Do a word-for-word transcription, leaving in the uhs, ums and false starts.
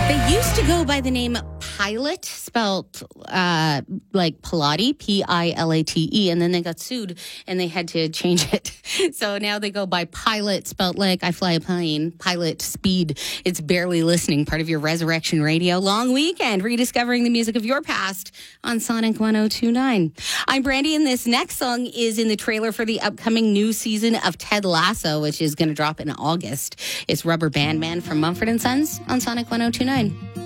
They used to go by the name Pilot, spelled uh, like Pilate, P I L A T E, and then they got sued and they had to change it. So now they go by Pilot, spelled like I fly a plane, Pilot Speed. It's barely listening, part of your Resurrection Radio long weekend, rediscovering the music of your past on Sonic one oh two point nine. I'm Brandy, and this next song is in the trailer for the upcoming new season of Ted Lasso, which is going to drop in August. It's Rubber Band Man from Mumford and Sons on Sonic one oh two point nine.